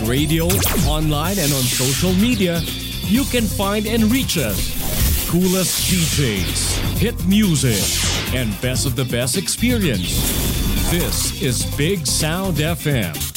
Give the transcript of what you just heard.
radio, online, and on social media, you can find and reach us. Coolest DJs, hit music, and best of the best experience. This is Big Sound FM.